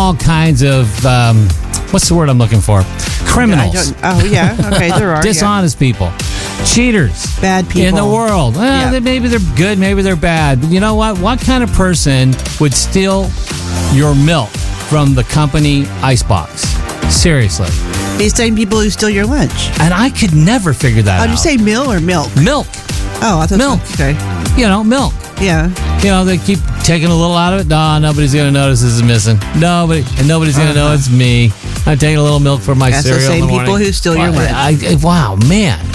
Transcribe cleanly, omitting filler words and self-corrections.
all kinds of, what's the word I'm looking for? Criminals. Okay, there are. Dishonest people. Cheaters. Bad people. In the world. Well, maybe they're good, maybe they're bad. But you know what? What kind of person would steal your milk from the company Icebox? Seriously. These same people who steal your lunch. And I could never figure that out. Did you say mill or milk? Milk. Oh, I thought milk. Okay. You know, milk. Yeah. You know, they keep taking a little out of it. No, nobody's going to notice this is missing. Nobody's going to know it's me. I'm taking a little milk for my cereal That's the same in the morning. people who steal your lunch. Wow, man.